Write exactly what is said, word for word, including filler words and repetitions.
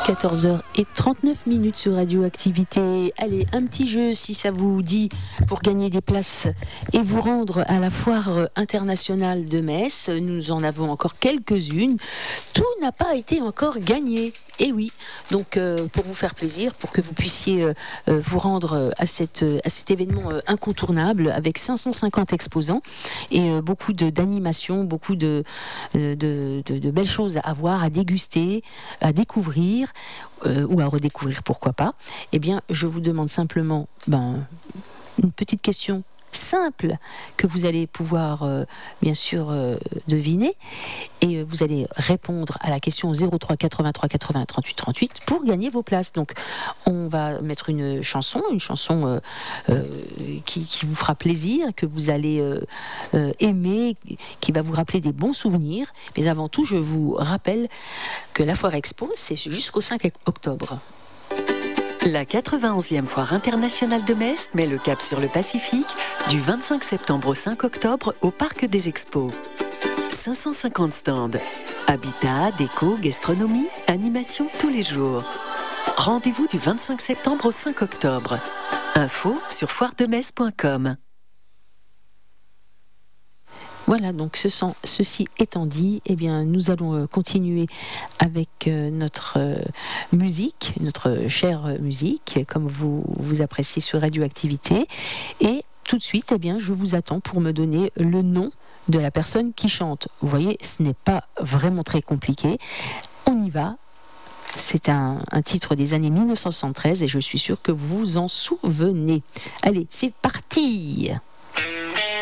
quatorze heures trente-neuf minutes sur Radioactivité. Allez, un petit jeu si ça vous dit pour gagner des places et vous rendre à la foire internationale de Metz. Nous en avons encore quelques-unes. Tout n'a pas été encore gagné. Et oui, donc euh, pour vous faire plaisir, pour que vous puissiez euh, euh, vous rendre à, cette, à cet événement euh, incontournable avec cinq cent cinquante exposants et euh, beaucoup de, d'animations, beaucoup de, de, de, de belles choses à voir, à déguster, à découvrir euh, ou à redécouvrir, pourquoi pas. Eh bien, je vous demande simplement ben, une petite question simple que vous allez pouvoir euh, bien sûr euh, deviner et euh, vous allez répondre à la question zéro trois quatre-vingt-trois quatre-vingts trente-huit trente-huit pour gagner vos places. Donc on va mettre une chanson, une chanson euh, euh, qui, qui vous fera plaisir, que vous allez euh, euh, aimer, qui va vous rappeler des bons souvenirs. Mais avant tout, je vous rappelle que la Foire Expo, c'est jusqu'au cinq octobre. La quatre-vingt-onzième Foire internationale de Metz met le cap sur le Pacifique du vingt-cinq septembre au cinq octobre au Parc des Expos. cinq cent cinquante stands. Habitat, déco, gastronomie, animation tous les jours. Rendez-vous du vingt-cinq septembre au cinq octobre. Info sur foire de metz point com. Voilà, donc ce sens, ceci étant dit, eh bien, nous allons euh, continuer avec euh, notre euh, musique, notre chère euh, musique, comme vous, vous appréciez sur Radioactivité. Et tout de suite, eh bien, je vous attends pour me donner le nom de la personne qui chante. Vous voyez, ce n'est pas vraiment très compliqué. On y va. C'est un, un titre des années mille neuf cent soixante-treize et je suis sûre que vous vous en souvenez. Allez, c'est parti!